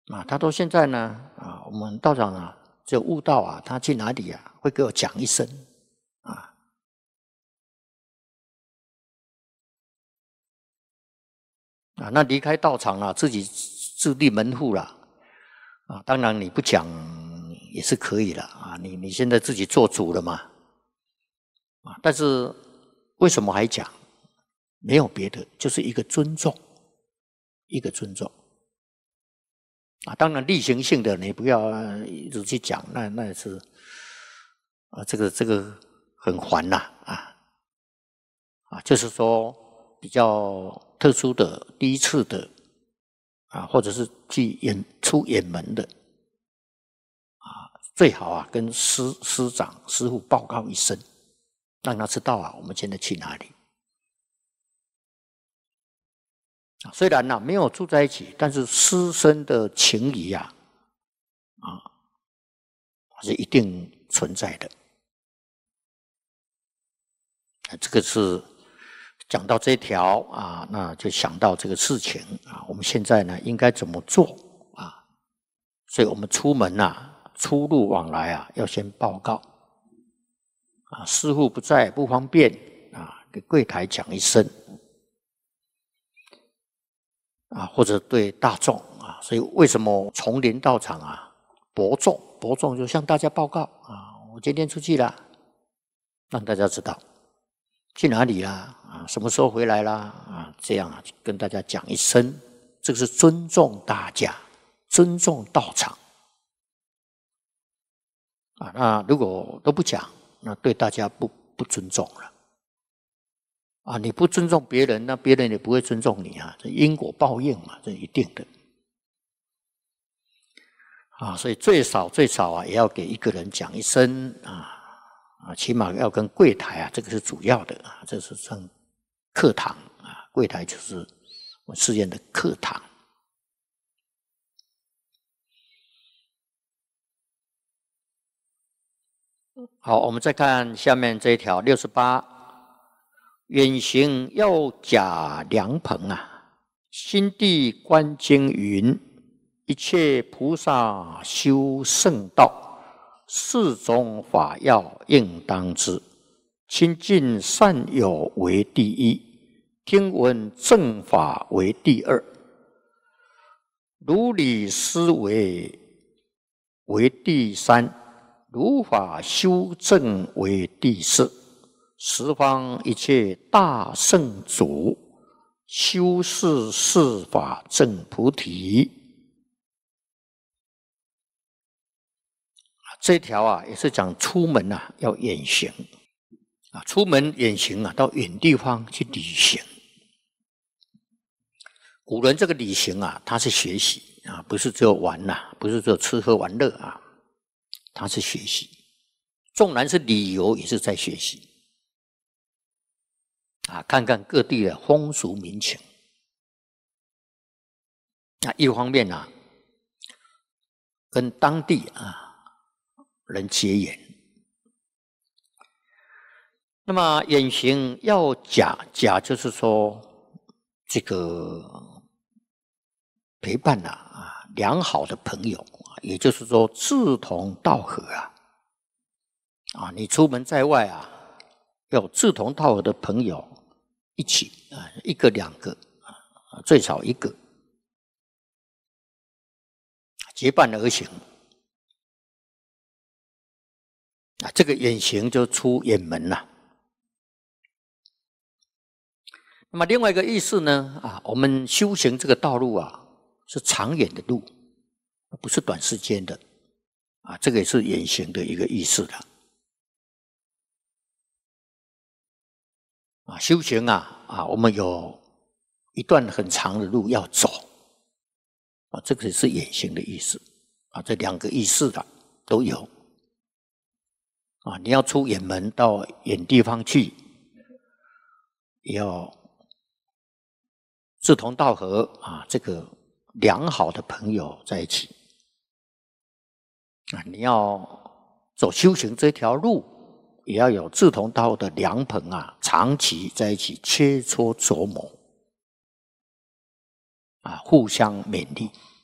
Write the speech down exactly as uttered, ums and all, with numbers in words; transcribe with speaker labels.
Speaker 1: 啊，他说现在呢，啊，我们道长啊，只有悟道啊，他去哪里啊，会给我讲一声，啊，啊，那离开道场了，自己自立门户了，啊，当然你不讲也是可以了，啊，你你现在自己做主了嘛，啊，但是为什么还讲？没有别的，就是一个尊重，一个尊重。啊，当然例行性的你不要一直去讲，那那是啊，这个这个很烦呐，啊啊，就是说比较特殊的、第一次的啊，或者是去演出远门的啊，最好啊跟师师长、师父报告一声，让他知道啊，我们现在去哪里。虽然呢、啊、没有住在一起，但是师生的情谊啊，啊是一定存在的。这个是讲到这一条啊，那就想到这个事情啊，我们现在呢应该怎么做啊？所以我们出门啊，出入往来啊，要先报告啊，师父不在不方便啊，给柜台讲一声。啊，或者对大众啊，所以为什么丛林道场啊，博众博众就向大家报告啊，我今天出去了，让大家知道去哪里啦，啊，什么时候回来啦，啊，这样啊，跟大家讲一声，这个是尊重大家，尊重道场啊。那如果都不讲，那对大家不不尊重了。啊，你不尊重别人，那别人也不会尊重你啊，这因果报应嘛，这一定的。啊，所以最少最少啊，也要给一个人讲一声啊啊，起码要跟柜台啊，这个是主要的啊，这是上课堂啊，柜台就是我寺院的课堂。好，我们再看下面这一条六十八。远行要甲良朋啊，心地观经云：一切菩萨修圣道，四种法要应当知。亲近善友为第一，听闻正法为第二，如理思维为第三，如法修正为第四。十方一切大圣祖，修是四法正菩提。这条啊，也是讲出门啊要远行啊，出门远行啊，到远地方去旅行。古人这个旅行啊，他是学习啊，不是只有玩呐、啊，不是只有吃喝玩乐啊，他是学习。纵然是旅游，也是在学习。啊，看看各地的风俗民情。那一方面啊，跟当地啊人结缘。那么远行要甲，甲就是说这个陪伴啊啊良好的朋友，也就是说志同道合啊。啊，你出门在外啊，要有志同道合的朋友。一起啊，一个两个啊，最少一个，结伴而行啊。这个远行就出远门了。那么另外一个意思呢啊，我们修行这个道路啊，是长远的路，不是短时间的啊。这个也是远行的一个意思了。啊，修行啊啊，我们有一段很长的路要走啊，这个是远行的意思啊，这两个意思的都有啊。你要出远门到远地方去，也要志同道合啊，这个良好的朋友在一起啊。你要走修行这条路，也要有志同道合的良朋啊，长期在一起切磋琢磨啊，互相勉励。